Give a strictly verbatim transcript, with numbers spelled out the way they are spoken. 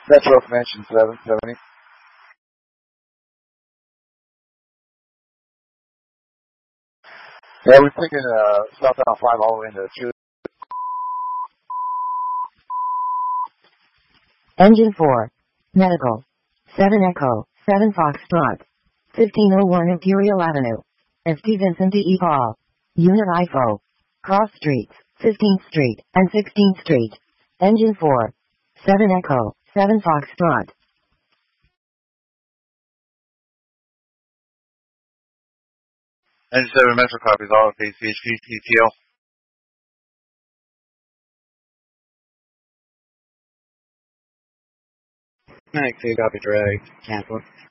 Metro Mansion seven seventy. Yeah, we're taking uh, southbound five all the way into two. Engine four. Medical. seven Echo, seven Foxtrot. fifteen oh one Imperial Avenue. S T Vincent E. Paul. Unit I F O. Cross Streets, fifteenth Street and sixteenth Street. Engine four. seven Echo, seven Foxtrot. Engine seven Metro copies all okay, C H P, T T L. Alright, so you copy drag. Cancel.